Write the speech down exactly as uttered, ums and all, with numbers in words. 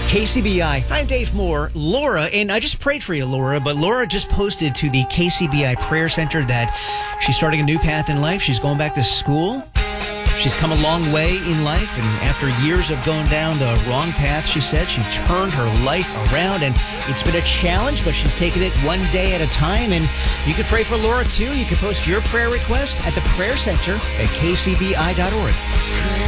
K C B I. I'm Dave Moore. Laura, and I just prayed for you, Laura, but Laura just posted to the K C B I Prayer Center that she's starting a new path in life. She's going back to school. She's come a long way in life, and after years of going down the wrong path, she said, she turned her life around, and it's been a challenge, but she's taken it one day at a time. And you can pray for Laura, too. You can post your prayer request at the prayer center at k c b i dot org.